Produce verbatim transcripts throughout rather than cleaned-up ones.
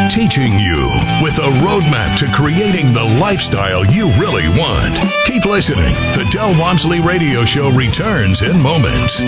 teaching you with a roadmap to creating the lifestyle you really want. Keep listening. The Del Walmsley Radio Show returns in moments.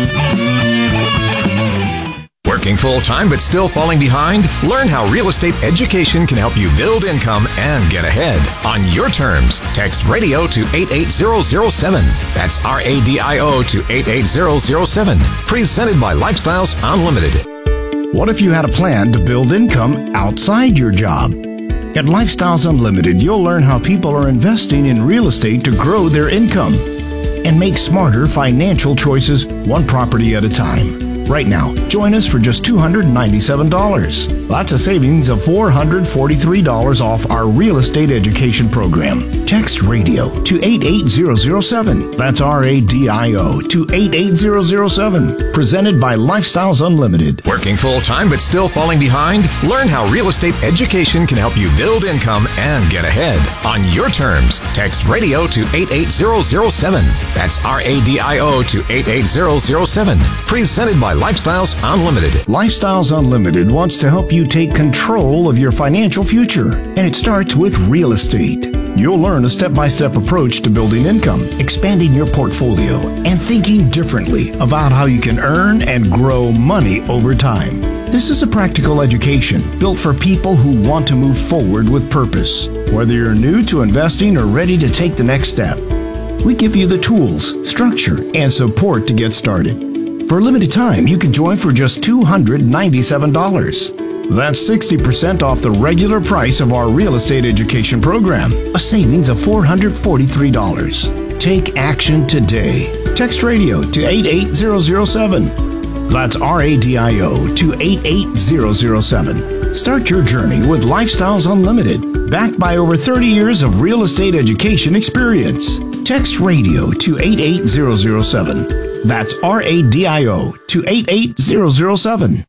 Working full-time but still falling behind? Learn how real estate education can help you build income and get ahead. On your terms, text radio to eight eight zero zero seven. That's R A D I O to eight eight zero zero seven. Presented by Lifestyles Unlimited. What if you had a plan to build income outside your job? At Lifestyles Unlimited, you'll learn how people are investing in real estate to grow their income and make smarter financial choices one property at a time. Right now, join us for just two hundred ninety-seven dollars. That's a savings of four hundred forty-three dollars off our real estate education program. Text radio to eight eight zero zero seven. That's R A D I O to eight eight zero zero seven. Presented by Lifestyles Unlimited. Working full-time but still falling behind? Learn how real estate education can help you build income and get ahead. On your terms, text radio to eight eight zero zero seven. That's R A D I O to eight eight zero zero seven. Presented by Lifestyles Unlimited. Lifestyles Unlimited wants to help you take control of your financial future, and it starts with real estate. You'll learn a step-by-step approach to building income, expanding your portfolio, and thinking differently about how you can earn and grow money over time. This is a practical education built for people who want to move forward with purpose. Whether you're new to investing or ready to take the next step, we give you the tools, structure, and support to get started. For a limited time, you can join for just two hundred ninety-seven dollars. That's sixty percent off the regular price of our real estate education program, a savings of four hundred forty-three dollars. Take action today. Text radio to eight eight zero zero seven. That's R A D I O to eight eight zero zero seven. Start your journey with Lifestyles Unlimited, backed by over thirty years of real estate education experience. Text radio to eight eight zero zero seven. That's R A D I O to eight eight zero zero seven.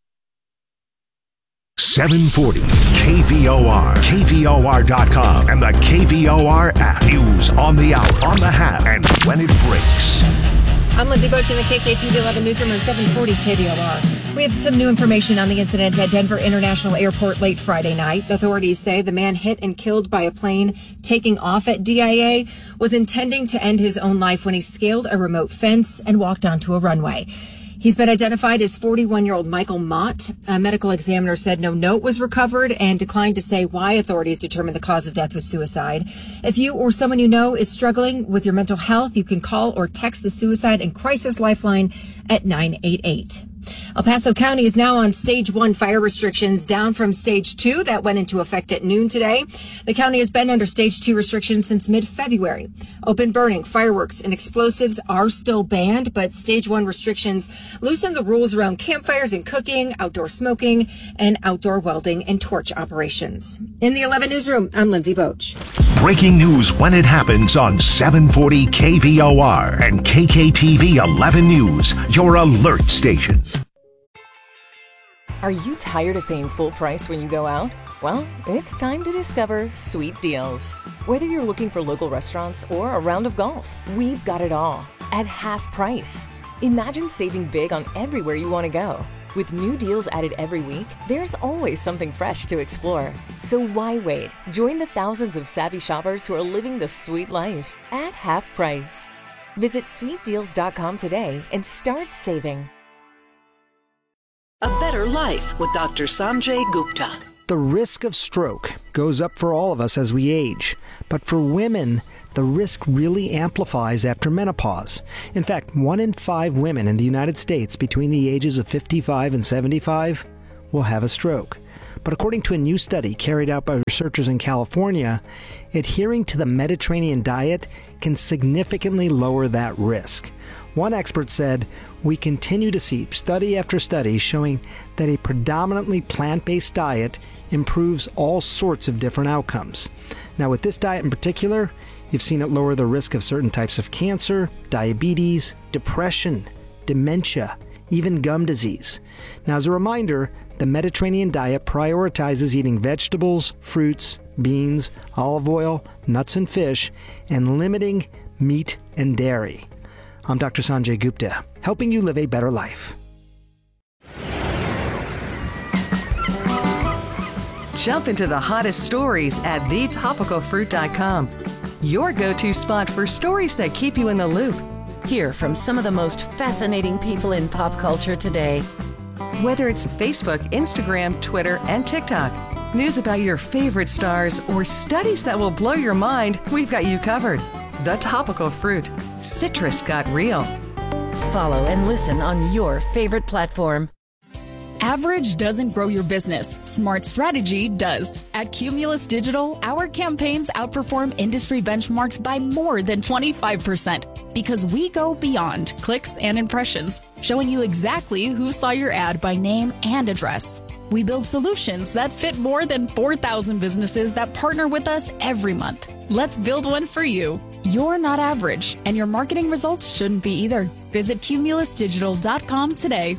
seven forty K V O R, K V O R dot com, and the K V O R app. News on the hour, on the half, and when it breaks. I'm Lindsay Boach in the K K T V eleven newsroom on seven forty K V O R. We have some new information on the incident at Denver International Airport late Friday night. Authorities say the man hit and killed by a plane taking off at D I A was intending to end his own life when he scaled a remote fence and walked onto a runway. He's been identified as forty-one-year-old Michael Mott. A medical examiner said no note was recovered and declined to say why authorities determined the cause of death was suicide. If you or someone you know is struggling with your mental health, you can call or text the Suicide and Crisis Lifeline at nine eight eight. El Paso County is now on stage one fire restrictions, down from stage two that went into effect at noon today. The county has been under stage two restrictions since mid-February. Open burning, fireworks, and explosives are still banned, but stage one restrictions loosen the rules around campfires and cooking, outdoor smoking, and outdoor welding and torch operations. In the eleven newsroom, I'm Lindsay Boach. Breaking news when it happens on seven forty K V O R and K K T V eleven News, your alert station. Are you tired of paying full price when you go out? Well, it's time to discover Sweet Deals. Whether you're looking for local restaurants or a round of golf, we've got it all at half price. Imagine saving big on everywhere you want to go. With new deals added every week, there's always something fresh to explore. So why wait? Join the thousands of savvy shoppers who are living the sweet life at half price. Visit sweet deals dot com today and start saving. A better life with Doctor Sanjay Gupta. The risk of stroke goes up for all of us as we age, but for women, the risk really amplifies after menopause. In fact, one in five women in the United States between the ages of fifty-five and seventy-five will have a stroke. But according to a new study carried out by researchers in California, adhering to the Mediterranean diet can significantly lower that risk. One expert said, "We continue to see study after study showing that a predominantly plant-based diet improves all sorts of different outcomes." Now, with this diet in particular, you've seen it lower the risk of certain types of cancer, diabetes, depression, dementia, even gum disease. Now, as a reminder, the Mediterranean diet prioritizes eating vegetables, fruits, beans, olive oil, nuts and fish, and limiting meat and dairy. I'm Doctor Sanjay Gupta, helping you live a better life. Jump into the hottest stories at the topical fruit dot com. Your go-to spot for stories that keep you in the loop. Hear from some of the most fascinating people in pop culture today. Whether it's Facebook, Instagram, Twitter, and TikTok, news about your favorite stars, or studies that will blow your mind, we've got you covered. The Topical Fruit. Citrus got real. Follow and listen on your favorite platform. Average doesn't grow your business. Smart strategy does. At Cumulus Digital, our campaigns outperform industry benchmarks by more than twenty-five percent because we go beyond clicks and impressions, showing you exactly who saw your ad by name and address. We build solutions that fit more than four thousand businesses that partner with us every month. Let's build one for you. You're not average, and your marketing results shouldn't be either. Visit cumulus digital dot com today.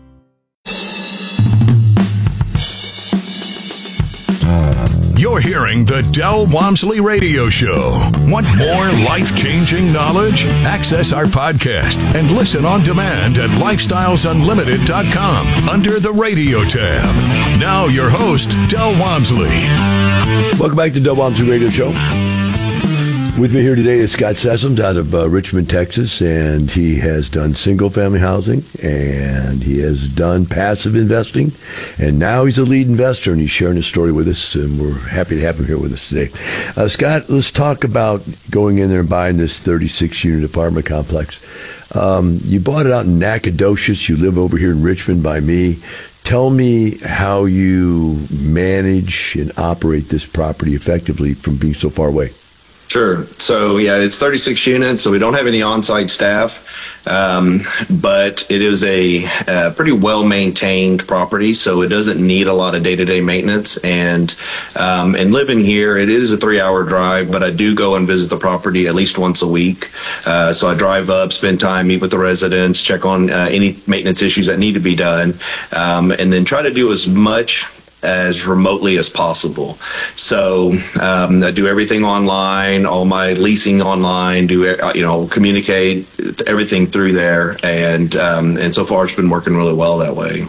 You're hearing the Del Walmsley Radio Show. Want more life-changing knowledge? Access our podcast and listen on demand at lifestyles unlimited dot com under the radio tab. Now your host, Del Walmsley. Welcome back to Del Walmsley Radio Show. With me here today is Scott Sessoms out of uh, Richmond, Texas, and he has done single-family housing, and he has done passive investing, and now he's a lead investor, and he's sharing his story with us, and we're happy to have him here with us today. Uh, Scott, let's talk about going in there and buying this thirty-six unit apartment complex. Um, you bought it out in Nacogdoches. You live over here in Richmond by me. Tell me how you manage and operate this property effectively from being so far away. Sure. So, yeah, it's thirty-six units, so we don't have any on-site staff, um, but it is a, a pretty well-maintained property, so it doesn't need a lot of day-to-day maintenance. And um, and living here, it is a three-hour drive, but I do go and visit the property at least once a week. Uh, so I drive up, spend time, meet with the residents, check on uh, any maintenance issues that need to be done, um, and then try to do as much as remotely as possible. So um, I do everything online, all my leasing online, do you know communicate everything through there, and um, and so far it's been working really well that way.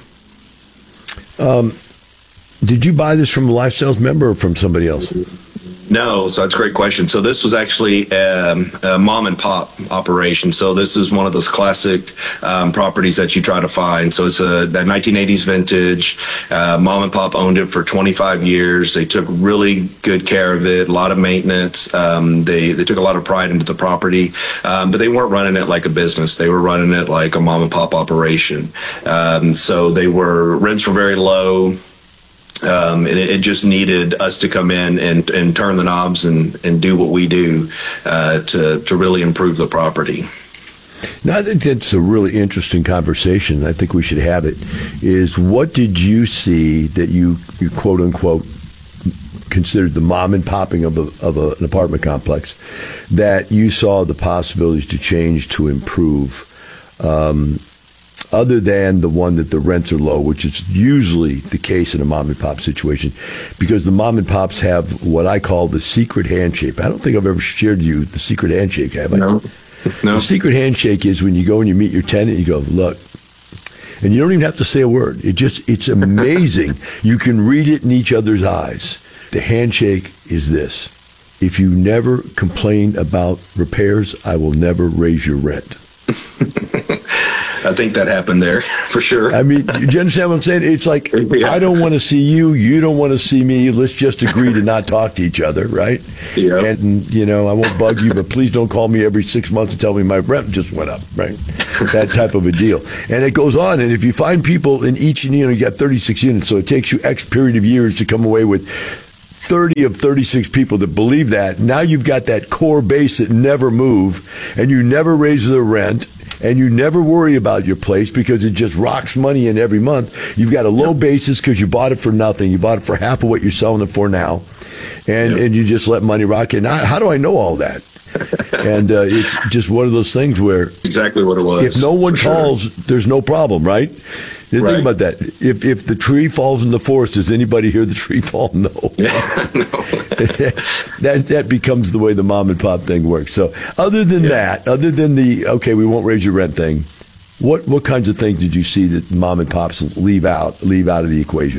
Um, did you buy this from a Lifestyles member or from somebody else? No, so that's a great question. So this was actually um, a mom and pop operation. So this is one of those classic um, properties that you try to find. So it's a, a nineteen eighties vintage. Uh, mom and pop owned it for twenty-five years. They took really good care of it, a lot of maintenance. Um, they, they took a lot of pride into the property, um, but they weren't running it like a business. They were running it like a mom and pop operation. Um, so they were, rents were very low. Um, and it, it just needed us to come in and, and turn the knobs and, and do what we do uh, to, to really improve the property. Now, I think that's a really interesting conversation. I think we should have it. Is what did you see that you, you quote unquote considered the mom and popping of, a, of a, an apartment complex that you saw the possibilities to change to improve? Um, other than the one that the rents are low, which is usually the case in a mom and pop situation, because the mom and pops have what I call the secret handshake. I don't think I've ever shared with you the secret handshake, have I? No. No. The secret handshake is when you go and you meet your tenant, you go, look, and you don't even have to say a word. It just, it's amazing. You can read it in each other's eyes. The handshake is this: if you never complain about repairs, I will never raise your rent. I think that happened there for sure. I mean, do you understand what I'm saying? It's like, yeah. I don't want to see you. You don't want to see me. Let's just agree to not talk to each other, right? Yeah. And, you know, I won't bug you, but please don't call me every six months and tell me my rent just went up, right? That type of a deal. And it goes on. And if you find people in each, you know, you got thirty-six units, so it takes you X period of years to come away with thirty of thirty-six people that believe that. Now you've got that core base that never move, and you never raise the rent, and you never worry about your place because it just rocks money in every month. You've got a low yep. basis because you bought it for nothing. You bought it for half of what you're selling it for now, and, yep. and you just let money rock. And I, how do I know all that? And uh, it's just one of those things where exactly what it was. If no one calls, sure. there's no problem, right? Think right. about that. If if the tree falls in the forest, does anybody hear the tree fall? No. Yeah, no. that that becomes the way the mom and pop thing works. So other than yeah. that, other than the, okay, we won't raise your rent thing, what what kinds of things did you see that mom and pops leave out, leave out of the equation?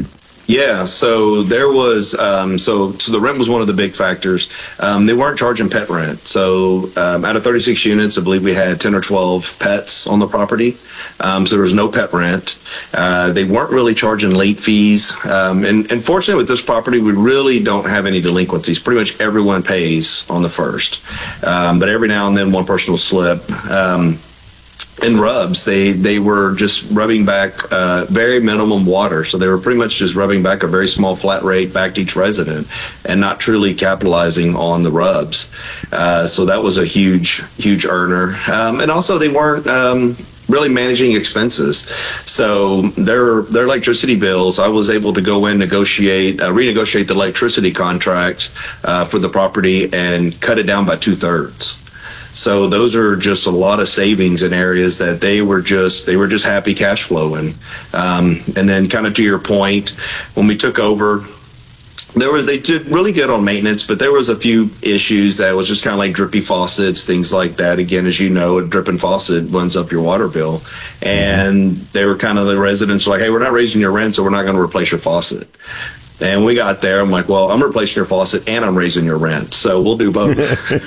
Yeah, so there was, um, so so the rent was one of the big factors. Um, they weren't charging pet rent. So um, out of thirty-six units, I believe we had ten or twelve pets on the property. Um, so there was no pet rent. Uh, they weren't really charging late fees. Um, and, and fortunately with this property, we really don't have any delinquencies. Pretty much everyone pays on the first. Um, but every now and then one person will slip. Um, In rubs, they they were just rubbing back uh, very minimum water. So they were pretty much just rubbing back a very small flat rate back to each resident and not truly capitalizing on the rubs. Uh, so that was a huge, huge earner. Um, and also they weren't um, really managing expenses. So their their electricity bills, I was able to go in, negotiate, uh, renegotiate the electricity contract uh, for the property and cut it down by two thirds. So those are just a lot of savings in areas that they were just they were just happy cash flowing. Um, and then kind of to your point, when we took over, there was they did really good on maintenance, but there was a few issues that was just kind of like drippy faucets, things like that. Again, as you know, a dripping faucet runs up your water bill. And they were kind of the residents were like, hey, we're not raising your rent, so we're not going to replace your faucet. And we got there. I'm like, well, I'm replacing your faucet and I'm raising your rent. So we'll do both.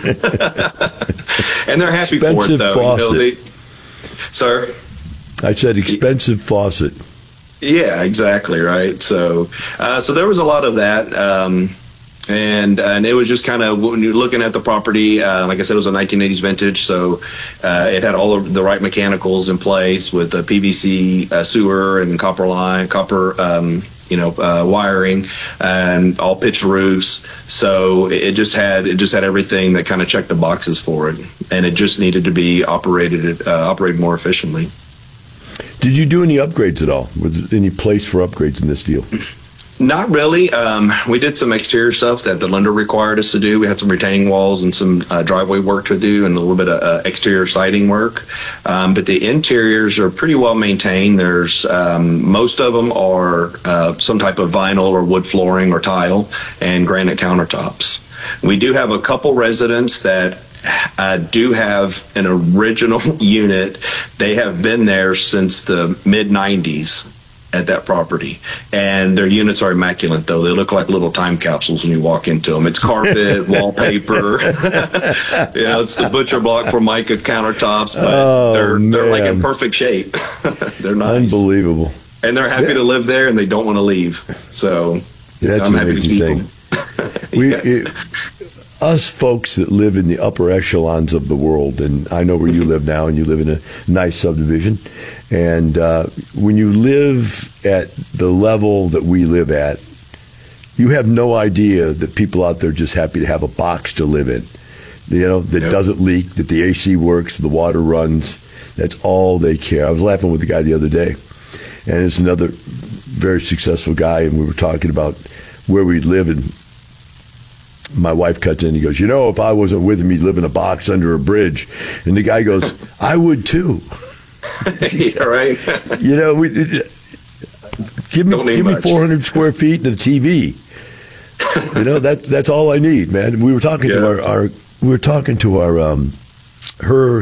And they're happy expensive for it, though. Faucet. You know, they, sir? I said expensive faucet. Yeah, exactly, right. So uh, so there was a lot of that. Um, and and it was just kind of, when you're looking at the property, uh, like I said, it was a nineteen eighties vintage. So uh, it had all of the right mechanicals in place with the P V C uh, sewer and copper line, copper um you know, uh, wiring and all pitched roofs. So it just had, it just had everything that kind of checked the boxes for it. And it just needed to be operated, uh, operated more efficiently. Did you do any upgrades at all? Was there any place for upgrades in this deal? Not really. Um, we did some exterior stuff that the lender required us to do. We had some retaining walls and some uh, driveway work to do and a little bit of uh, exterior siding work. Um, but the interiors are pretty well maintained. There's um, most of them are uh, some type of vinyl or wood flooring or tile and granite countertops. We do have a couple residents that uh, do have an original unit. They have been there since the mid nineties. At that property, and their units are immaculate. Though they look like little time capsules when you walk into them. It's carpet, wallpaper. You know, it's the butcher block for mica countertops, but oh, they're they're man. like in perfect shape. They're nice, unbelievable, and they're happy yeah. to live there, and they don't want to leave. So yeah, that's I'm an happy to amazing keep thing. them. we, yeah. it, us folks that live in the upper echelons of the world, and I know where you live now, and you live in a nice subdivision. And uh, when you live at the level that we live at, you have no idea that people out there are just happy to have a box to live in, you know, that yep. doesn't leak, that the A C works, the water runs. That's all they care. I was laughing with the guy the other day, and it's another very successful guy, and we were talking about where we live, and my wife cuts in, he goes, you know, if I wasn't with him, he'd live in a box under a bridge. And the guy goes, I would too. Yeah, right. You know, we, give me give me four hundred square feet and a T V. You know, that that's all I need, man. We were talking yeah. to our, our we were talking to our um her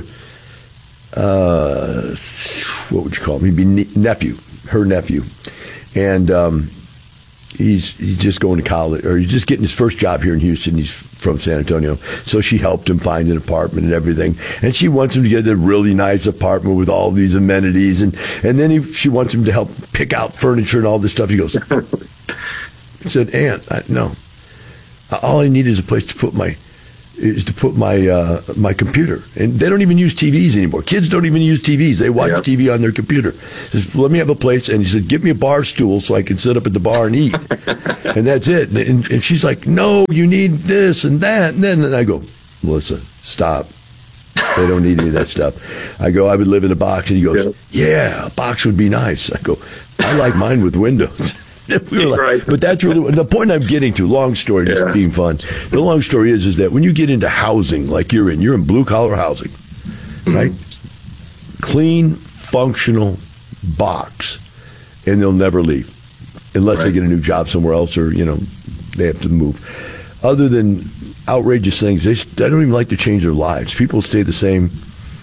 uh what would you call him? He'd be nephew, her nephew, and um. He's he's just going to college, or he's just getting his first job here in Houston. He's from San Antonio. So she helped him find an apartment and everything. And she wants him to get a really nice apartment with all these amenities. And, and then he, she wants him to help pick out furniture and all this stuff. He goes, he said, Aunt, I, no. All I need is a place to put my is to put my uh, my computer. And they don't even use T Vs anymore. Kids don't even use T Vs. They watch yep. T V on their computer. He says, let me have a place. And he said, give me a bar stool so I can sit up at the bar and eat. And that's it. And, and she's like, no, you need this and that. And then and I go, Melissa, stop. They don't need any of that stuff. I go, I would live in a box. And he goes, yep. yeah, a box would be nice. I go, I like mine with windows. We were like, right. But that's really the point I'm getting to. Long story, just yeah. being fun. The long story is, is that when you get into housing, like you're in, you're in blue collar housing, mm-hmm. right? Clean, functional box, and they'll never leave unless right. they get a new job somewhere else, or you know, they have to move. Other than outrageous things, they, they don't even like to change their lives. People stay the same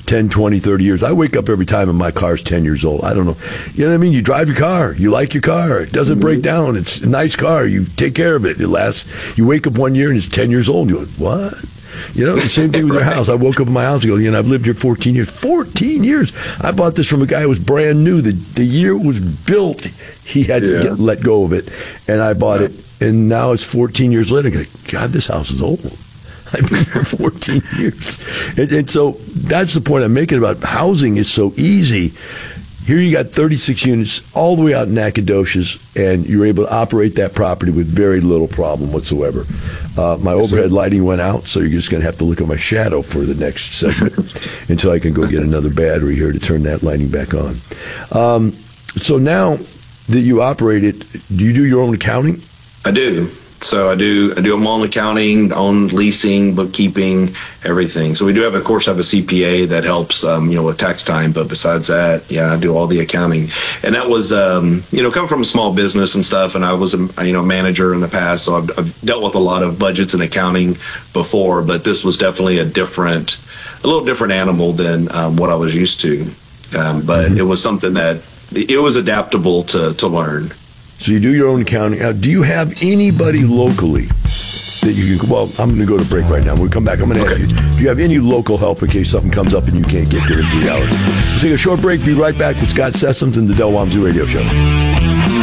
ten, twenty, thirty years. I wake up every time and my car's ten years old. I don't know. You know what I mean? You drive your car. You like your car. It doesn't break down. It's a nice car. You take care of it. It lasts. You wake up one year and it's ten years old. You go, what? You know, the same thing with your house. I woke up in my house and go, you know, I've lived here fourteen years. fourteen years. I bought this from a guy who was brand new. The, the year it was built, he had yeah. to get, let go of it. And I bought yeah. it. And now it's fourteen years later. I go, God, this house is old. I've been here fourteen years. And, and so that's the point I'm making about housing is so easy. Here you got thirty-six units all the way out in Nacogdoches, and you're able to operate that property with very little problem whatsoever. Uh, my overhead lighting went out, so you're just going to have to look at my shadow for the next segment until I can go get another battery here to turn that lighting back on. Um, so now that you operate it, do you do your own accounting? I do. So I do I do my own accounting, own leasing, bookkeeping, everything. So we do have, of course, have a C P A that helps, um, you know, with tax time. But besides that, yeah, I do all the accounting. And that was, um, you know, come from a small business and stuff. And I was, a, you know, manager in the past. So I've, I've dealt with a lot of budgets and accounting before. But this was definitely a different, a little different animal than um, what I was used to. Um, but mm-hmm. it was something that it was adaptable to, to learn. So you do your own accounting. Now, do you have anybody locally that you can, well, I'm going to go to break right now. We'll come back. I'm going to okay. ask you, do you have any local help in case something comes up and you can't get there in three hours? We'll take a short break. Be right back with Scott Sessoms and the Del Walmsley Radio Show.